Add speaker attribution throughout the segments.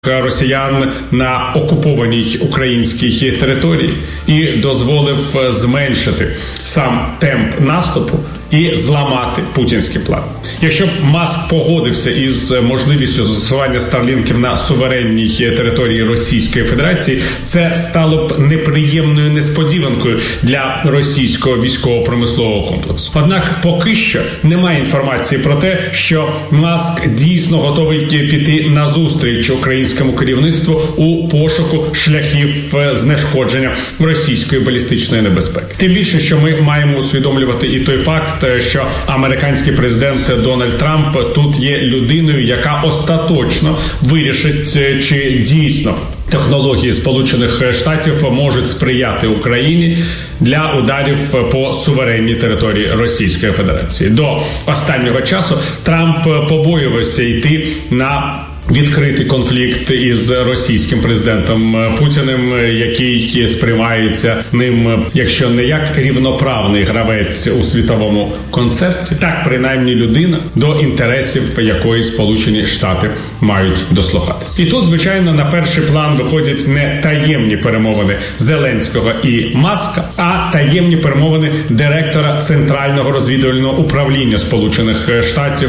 Speaker 1: росіян на окупованій українській території і дозволив зменшити сам темп наступу і зламати путінський план. Якщо б Маск погодився із можливістю застосування старлінків на суверенній території Російської Федерації, це стало б неприємною несподіванкою для російського військово-промислового комплексу. Однак поки що немає інформації про те, що Маск дійсно готовий піти на зустріч українському керівництву у пошуку шляхів знешкодження російської балістичної небезпеки. Тим більше, що ми маємо усвідомлювати і той факт, що американський президент Дональд Трамп тут є людиною, яка остаточно вирішить, чи дійсно технології Сполучених Штатів можуть сприяти Україні для ударів по суверенній території Російської Федерації. До останнього часу Трамп побоювався йти на відкритий конфлікт із російським президентом Путіним, який сприймається ним, якщо не як рівноправний гравець у світовому концерті, так принаймні людина, до інтересів якої Сполучені Штати мають дослухатись. І тут, звичайно, на перший план виходять не таємні перемовини Зеленського і Маска, а таємні перемовини директора Центрального розвідувального управління Сполучених Штатів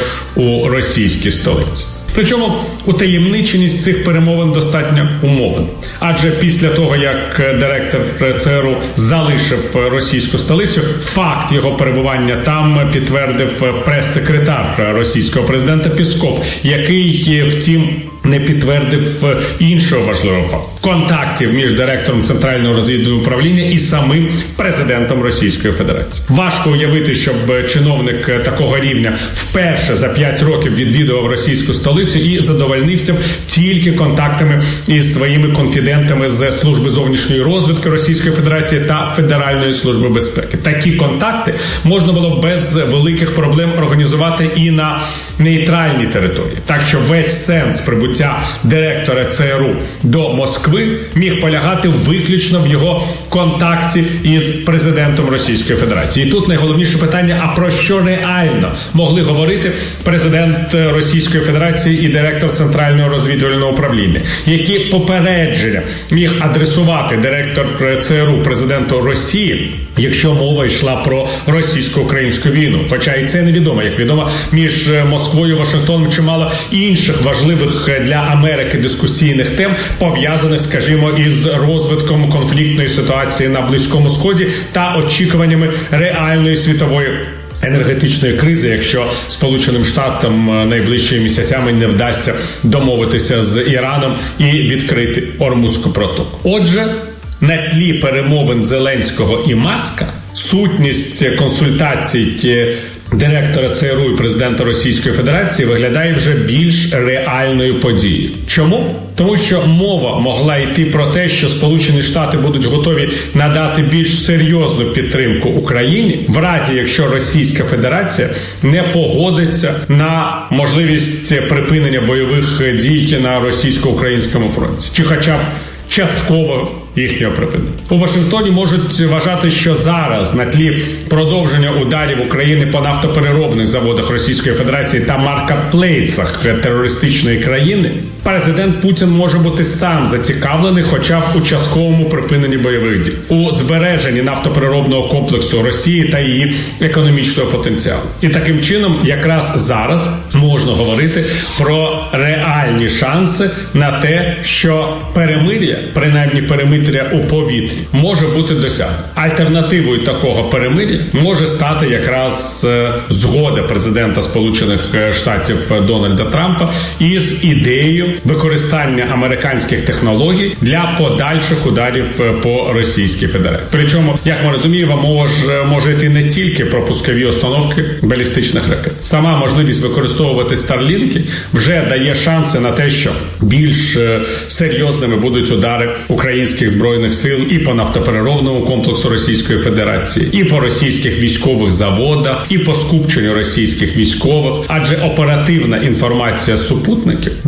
Speaker 1: у російській столиці. Причому утаємниченість цих перемовин достатньо умовна. Адже після того, як директор ЦРУ залишив російську столицю, факт його перебування там підтвердив прес-секретар російського президента Пісков, який, втім, не підтвердив іншого важливого факту – контактів між директором Центрального розвідувального управління і самим президентом Російської Федерації. Важко уявити, щоб чиновник такого рівня вперше за 5 років відвідував російську столицю і задовольнився тільки контактами із своїми конфідентами з Служби зовнішньої розвідки Російської Федерації та Федеральної служби безпеки. Такі контакти можна було без великих проблем організувати і на нейтральній території. Так що весь сенс прибуття директора ЦРУ до Москви міг полягати виключно в його контакті із президентом Російської Федерації. І тут найголовніше питання, а про що реально могли говорити президент Російської Федерації і директор Центрального розвідувального управління? Які попередження міг адресувати директор ЦРУ президенту Росії, якщо мова йшла про російсько-українську війну? Хоча і це невідомо. Як відомо, між Москвою і Вашингтоном чимало інших важливих для Америки дискусійних тем, пов'язаних, скажімо, із розвитком конфліктної ситуації на Близькому Сході та очікуваннями реальної світової енергетичної кризи, якщо Сполученим Штатам найближчими місяцями не вдасться домовитися з Іраном і відкрити Ормузьку протоку. Отже, на тлі перемовин Зеленського і Маска сутність консультацій директора ЦРУ і президента Російської Федерації виглядає вже більш реальною подією. Чому? Тому що мова могла йти про те, що Сполучені Штати будуть готові надати більш серйозну підтримку Україні, в разі, якщо Російська Федерація не погодиться на можливість припинення бойових дій на російсько-українському фронті. Чи хоча б частково їхнього припинення. У Вашингтоні можуть вважати, що зараз на тлі продовження ударів України по нафтопереробних заводах Російської Федерації та маркетплейсах терористичної країни, президент Путін може бути сам зацікавлений хоча б у частковому припиненні бойових дій, у збереженні нафтопереробного комплексу Росії та її економічного потенціалу. І таким чином якраз зараз можна говорити про реальні шанси на те, що перемир'я, принаймні перемир'я у повітрі, може бути досягнено. Альтернативою такого перемир'я може стати якраз згода президента Сполучених Штатів Дональда Трампа із ідеєю використання американських технологій для подальших ударів по Російській Федерації. Причому, як ми розуміємо, мова ж може йти не тільки про пускові установки балістичних ракет. Сама можливість використовувати старлінки вже дає шанси на те, що більш серйозними будуть удари українських збройних сил і по нафтопереробному комплексу Російської Федерації, і по російських військових заводах, і по скупченню російських військових. Адже оперативна інформація з супутників досить серйозно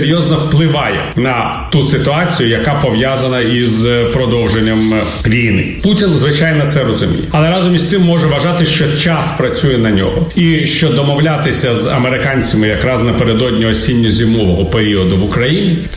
Speaker 1: серйозно впливає на ту ситуацію, яка пов'язана із продовженням війни. Путін, звичайно, це розуміє. Але разом із цим може вважати, що час працює на нього. І що домовлятися з американцями якраз напередодні осінньо-зимового періоду в Україні –